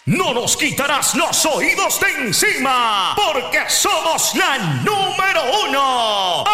No nos quitarás los oídos de encima, porque somos la número 1.